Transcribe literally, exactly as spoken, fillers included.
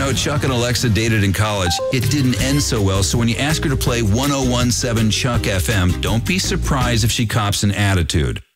know, Chuck and Alexa dated in college. It didn't end so well, so when you ask her to play one oh one seven Chuck F M, don't be surprised if she cops an attitude.